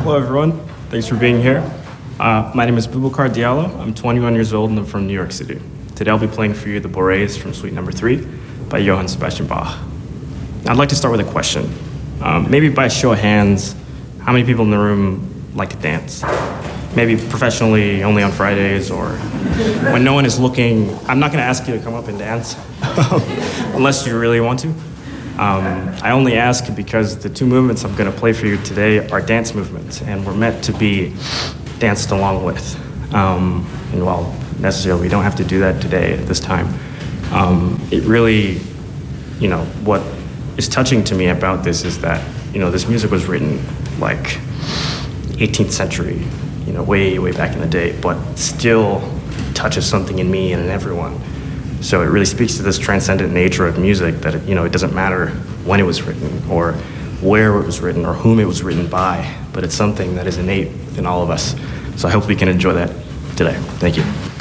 Hello, everyone. Thanks for being here. My name is Boubacar Diallo. I'm 21 years old and I'm from New York City. Today I'll be playing for you the Bourrées from Suite Number 3 by Johann Sebastian Bach. I'd like to start with a question. Maybe by a show of hands, how many people in the room like to dance? Maybe professionally, only on Fridays, or when no one is looking. I'm not going to ask you to come up and dance, unless you really want to. I only ask because the two movements I'm going to play for you today are dance movements, and were meant to be danced along with. And while necessarily we don't have to do that today at this time, it really, what is touching to me about this is that, this music was written like 18th century, way, way back in the day, but still touches something in me and in everyone. So it really speaks to this transcendent nature of music that, it doesn't matter when it was written or where it was written or whom it was written by, but it's something that is innate within all of us. So I hope we can enjoy that today. Thank you.